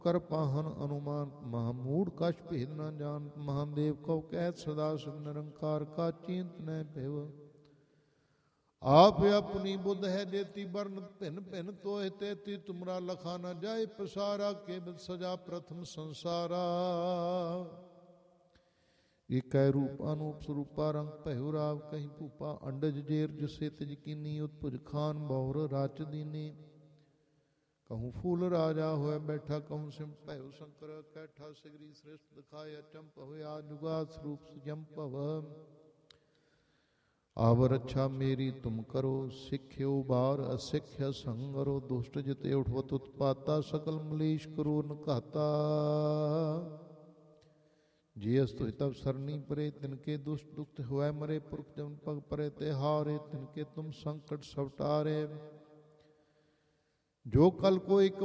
कर पाहन अनुमान महामूढ़ कछ भेद न जान महादेव कौ कहत सदा शिव निरंकार का चिंत न पेव आप अपनी बुद्ध है देती वर्ण भिन्न भिन्न तो तेती तुमरा लखा न जाए पसारा केवल सजा प्रथम संसारा एक रूप अनूप स्वरूपा रंग पहु राव कहीं भूपा अंडज जेर जिसे तिज कीनी उत्पुज खान बहुर राच दीनी कहूँ फूल राजा होए बैठा कहूँ सिम पहु शंकर कैठा सिगरी श्रेष्ठ दिखाए अचंप हुए आजुगा स्वरूप सुजम्पव आवर अच्छा मेरी तुम करो सिख्यो बार असिख्य संगरो दुष्ट जिते उठवत उत्पाता सकल मलेश करो न कहता जी अस्तु तब सरनी परे तिनके दुष्ट दुख हुए मरे पुरख जन पग परे ते हारे तिनके तुम संकट सवटारे जो कल को एक